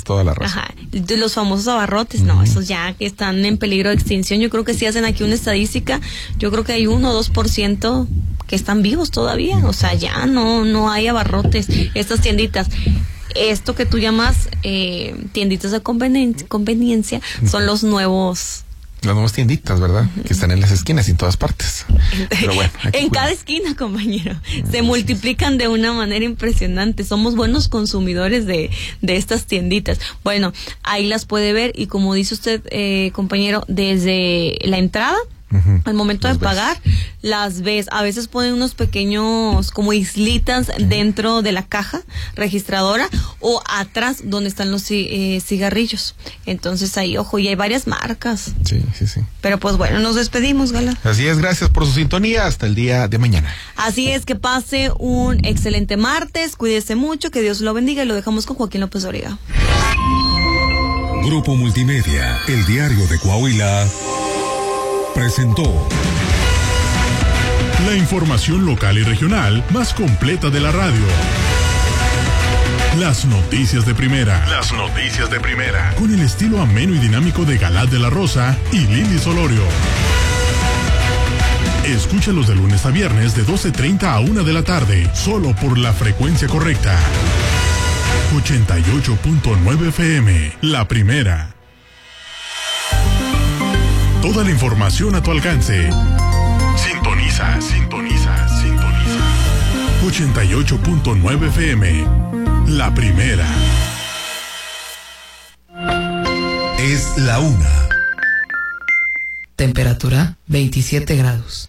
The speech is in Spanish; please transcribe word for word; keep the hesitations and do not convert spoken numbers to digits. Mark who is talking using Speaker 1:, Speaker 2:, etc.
Speaker 1: toda la razón.
Speaker 2: Ajá, los famosos abarrotes, uh-huh. no, esos ya que están en peligro de extinción. Yo creo que si hacen aquí una estadística, yo creo que hay uno o dos por ciento que están vivos todavía, uh-huh. o sea, ya no, no hay abarrotes, estas tienditas. Esto que tú llamas eh, tienditas de conveniencia, conveniencia uh-huh. son los nuevos...
Speaker 1: Las nuevas tienditas, ¿verdad? Uh-huh. Que están en las esquinas y en todas partes. Pero bueno,
Speaker 2: en cuidado. Cada esquina, compañero. Se uh-huh. multiplican de una manera impresionante. Somos buenos consumidores de, de estas tienditas. Bueno, ahí las puede ver y como dice usted, eh, compañero, desde la entrada, uh-huh. al momento las de pagar, ves. las ves. A veces ponen unos pequeños como islitas uh-huh. dentro de la caja registradora o atrás donde están los eh, cigarrillos. Entonces ahí, ojo, y hay varias marcas.
Speaker 1: Sí, sí, sí.
Speaker 2: Pero pues bueno, nos despedimos, Gala.
Speaker 1: Así es, gracias por su sintonía. Hasta el día de mañana.
Speaker 2: Así es, que pase un excelente martes. Cuídese mucho, que Dios lo bendiga y lo dejamos con Joaquín López Dóriga.
Speaker 3: Grupo Multimedia, el diario de Coahuila, presentó la información local y regional más completa de la radio. Las noticias de primera. Las noticias de primera. Con el estilo ameno y dinámico de Galad de la Rosa y Lili Solorio. Escúchalos de lunes a viernes de doce treinta a una de la tarde, solo por la frecuencia correcta. ochenta y ocho punto nueve F M, la primera. Toda la información a tu alcance. Sintoniza, sintoniza, sintoniza. ochenta y ocho punto nueve F M, la primera.
Speaker 4: Es la una.
Speaker 5: Temperatura veintisiete grados.